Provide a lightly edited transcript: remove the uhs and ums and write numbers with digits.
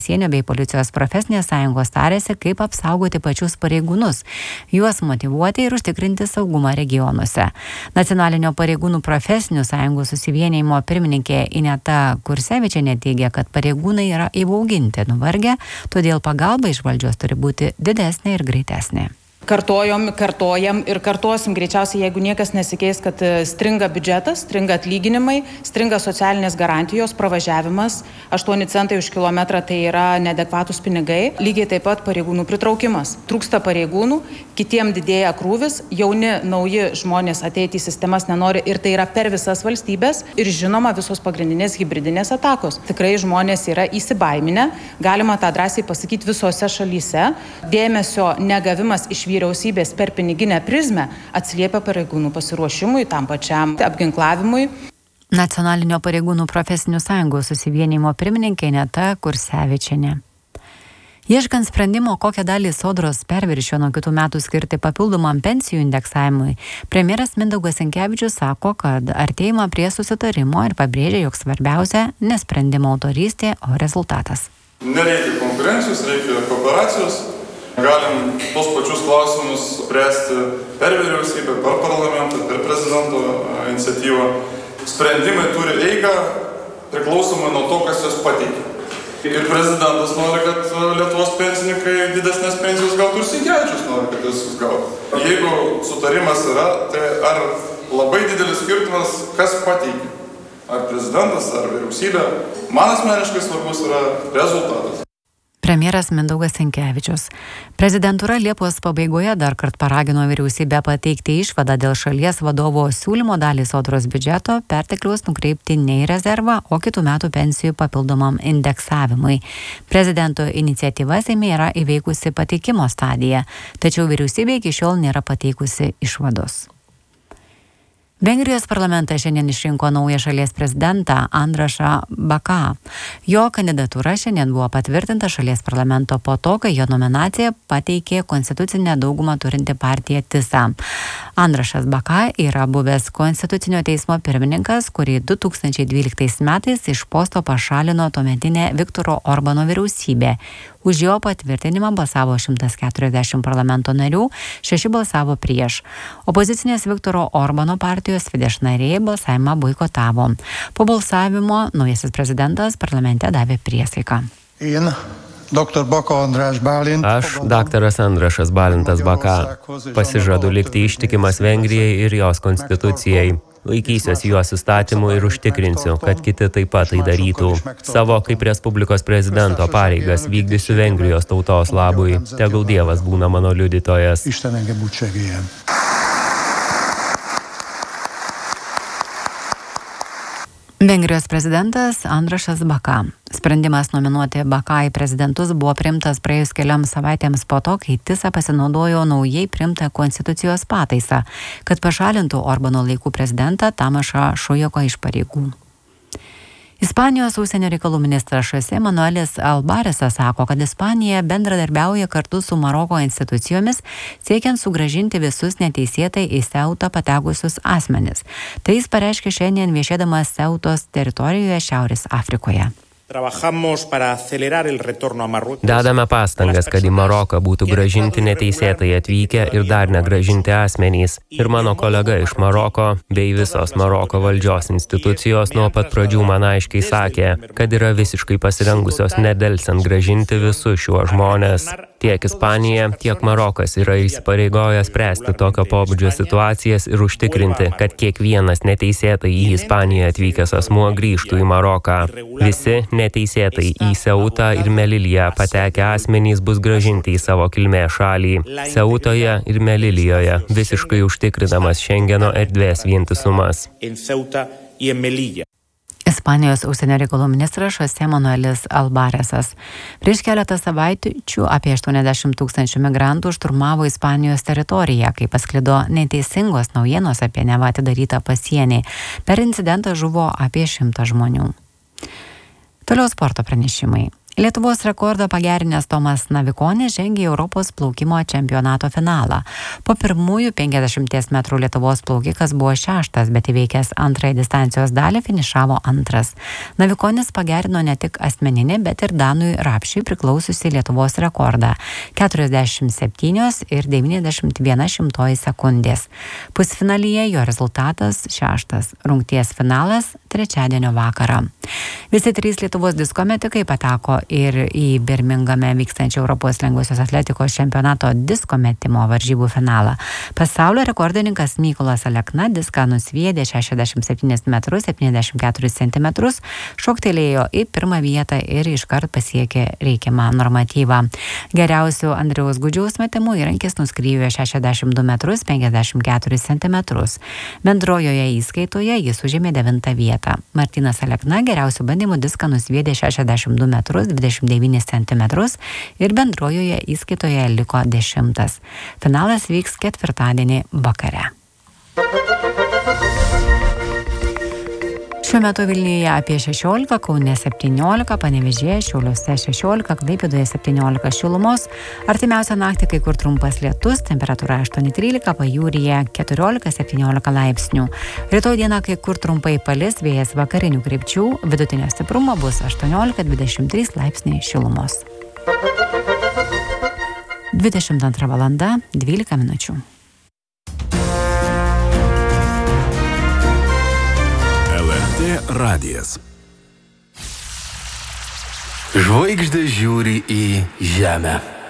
Pasienio bei policijos profesinės sąjungos tarėsi, kaip apsaugoti pačius pareigūnus, juos motyvuoti ir užtikrinti saugumą regionuose. Nacionalinio pareigūnų profesinių sąjungų susivienijimo pirmininkė Ineta Kursevičienė teigia, kad pareigūnai yra įbauginti, nuvargę, todėl pagalba iš valdžios turi būti didesnė ir greitesnė. Kartojam ir kartuosim greičiausiai, jeigu niekas nesikeis, kad stringa biudžetas, stringa atlyginimai, stringa socialinės garantijos, pravažiavimas, 8 centai už kilometrą tai yra neadekvatus pinigai, lygiai taip pat pareigūnų pritraukimas. Trūksta pareigūnų, kitiem didėja krūvis, jauni, nauji žmonės ateiti į sistemas nenori ir tai yra per visas valstybės ir žinoma visos pagrindinės hibridinės atakos. Tikrai žmonės yra įsibaiminę, galima tą drąsiai pasakyti visose šalyse, dėmesio negavimas iš vyriausybės per piniginę prizmę atsiliepia pareigūnų pasiruošimui, tam pačiam apginklavimui. Nacionalinio pareigūnų profesinių sąjungų susivienijimo pirmininkė Ineta Kursevičienė. Ieškant sprendimo, kokią dalį sodros perviršio nuo kitų metų skirti papildomam pensijų indeksavimui, premjeras Mindaugas Sinkevičius sako, kad artėjama prie susitarimo ir pabrėžia, jog svarbiausia ne sprendimo autorystė, o rezultatas. Nereikia konkurencijos, reikia kooperacijos. Galim tos pačius klausimus spręsti per vyriausybę, per parlamentą, per prezidento iniciatyvą. Sprendimai turi eigą priklausomai nuo to, kas juos pateikia. Ir prezidentas nori, kad Lietuvos pensininkai didesnės pensijos gautų ir Sinkevičius nori, kad jis gautų. Jeigu sutarimas yra, tai ar labai didelis skirtumas, kas pateikia? Ar prezidentas, ar vyriausybė? Man asmeniškai svarbus yra rezultatas. Premjeras Mindaugas Sinkevičius. Prezidentūra Liepos pabaigoje dar kartą paragino vyriausybę pateikti išvadą dėl šalies vadovo siūlymo dalį sodros biudžeto pertekliaus nukreipti ne į rezervą, o kitų metų pensijų papildomam indeksavimui. Prezidento iniciatyva Seime yra įveikusi pateikimo stadiją, tačiau vyriausybė iki šiol nėra pateikusi išvados. Vengrijos parlamentas šiandien išrinko naują šalies prezidentą Andrašą Baką. Jo kandidatūra šiandien buvo patvirtinta šalies parlamento po to, kai jo nominaciją pateikė konstitucinę daugumą turinti partija TISA. Andrašas Baka yra buvęs Konstitucinio teismo pirmininkas, kurį 2012 metais iš posto pašalino tuometinė Viktoro Orbano vyriausybė. Už jo patvirtinimą balsavo 140 parlamento narių, 6 balsavo prieš. Opozicinės Viktoro Orbano partijos Fidesz nariai balsavimą boikotavo. Po balsavimo naujasis prezidentas parlamente davė priesaiką. Aš, daktaras Andrašas Balintas Baka, pasižadu likti ištikimas Vengrijai ir jos konstitucijai. Laikysiuosi jos įstatymų ir užtikrinsiu, kad kiti taip pat tai darytų. Savo kaip Respublikos prezidento pareigas vykdysiu Vengrijos tautos labui. Tegul Dievas būna mano liudytojas. Vengrijos prezidentas Andrašas Baka. Sprendimas nominuoti Baką į prezidentus buvo priimtas praėjus kelioms savaitėms po to, kai TISA pasinaudojo naujai priimtą konstitucijos pataisą, kad pašalintų Orbano laikų prezidentą Tamašą Šujoko iš pareigų. Ispanijos užsienio reikalų ministras José Manuelis Albaresas sako, kad Ispanija bendradarbiauja kartu su Maroko institucijomis, siekiant sugrąžinti visus neteisėtai į Ceutą patekusius asmenis. Tai jis pareiškė šiandien viešėdamas Ceutos teritorijoje Šiaurės Afrikoje. Dedame pastangas, kad į Maroką būtų grąžinti neteisėtai atvykę ir dar negrąžinti asmenys. Ir mano kolega iš Maroko bei visos Maroko valdžios institucijos nuo pat pradžių man aiškiai sakė, kad yra visiškai pasirengusios nedelsiant grąžinti visus šiuos žmonės. Tiek Ispanija, tiek Marokas yra įsipareigoję spręsti tokio pobūdžio situacijas ir užtikrinti, kad kiekvienas neteisėtai į Ispaniją atvykęs asmuo grįžtų į Maroką. Visi neteisėtai į Ceutą ir Meliliją patekę asmenys bus grąžinti į savo kilmės šalį. Ceutoje ir Melilijoje visiškai užtikrinamas Šengeno erdvės vientisumas. Ispanijos užsienio reikalų ministras José Manuelis Albaresas. Prieš keletą savaičių apie 80 000 migrantų šturmavo Ispanijos teritoriją, kai pasklido neteisingos naujienos apie neva atidarytą pasienį. Per incidentą žuvo apie 100 žmonių. Toliau sporto pranešimai. Lietuvos rekordą pagerinęs Tomas Navikonis žengė į Europos plaukimo čempionato finalą. Po pirmųjų 50 metrų Lietuvos plaukikas buvo 6, bet įveikęs antrąją distancijos dalį finišavo 2. Navikonis pagerino ne tik asmeninį, bet ir Danui Rapšiui priklausiusi Lietuvos rekordą - 47 ir 91 sekundės. Pusfinalyje jo rezultatas 6. Rungties finalas trečiadienio vakarą. Visi 3 Lietuvos disko metikai pateko ir į Birmingame vykstančio Europos lengvosios atletikos čempionato disko metimo varžybų finalą. Pasaulio rekordininkas Mykolas Alekna diską nusviedė 67 metrus 74 centimetrus, šoktelėjo į pirmą vietą ir iškart pasiekė reikiamą normatyvą. Geriausių Andriaus Gudžiaus metimų įrankis nuskryvė 62 metrus 54 centimetrus. Bendrojoje įskaitoje jis užėmė 9 vietą. Martynas Alekna geriausių bandymų diską nusviedė 62 metrus 29 centimetrus ir bendrojoje įskaitoje liko 10. Finalas vyks ketvirtadienį vakare. Šiuo metu Vilniuje apie 16, Kaune 17, Panevėžyje, Šiauliuose 16, Klaipėdoje 17 šilumos. Artimiausią naktį kai kur trumpas lietus, temperatūra 8-13, pajūryje 14-17 laipsnių. Rytoj dieną kai kur trumpai palis, vėjas vakarinių krypčių, vidutinio stiprumo bus 18-23 laipsniai šilumos. 22 valanda 12 minučių. Radijas. Žvaigždės žiūri į žemę.